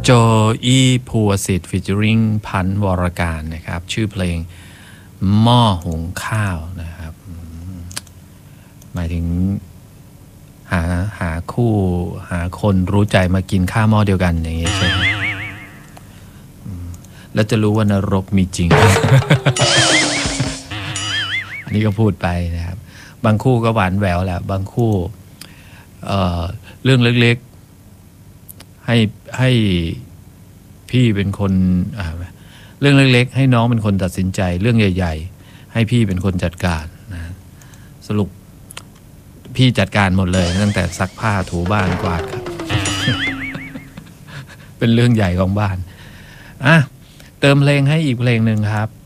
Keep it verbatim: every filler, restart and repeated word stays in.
โจอี้ภูวสิทธิ์ฟีเจอริงพันธ์วรการนะครับชื่อเพลงหม้อหุงข้าวนะครับหมายถึงหาหาคู่หาคนรู้ใจมากินข้าวหม้อเดียวกันอย่างนี้ใช่ไหมแล้วจะรู้ว่านรกมีจริง อันนี้ก็พูดไปนะครับบางคู่ก็หวานแหววแหละบางคู่ เอ่อ เรื่องเล็กๆให้ให้พี่เป็นคนเรื่องเล็กๆให้น้องเป็นคนตัดสินใจเรื่องใหญ่ๆให้พี่เป็นคนจัดการนะสรุปพี่จัดการหมดเลยตั้งแต่ซักผ้าถูบ้านกวาดครับ เป็นเรื่องใหญ่ของบ้านอ่ะเติมเพลงให้อีกเพลงหนึ่งครับ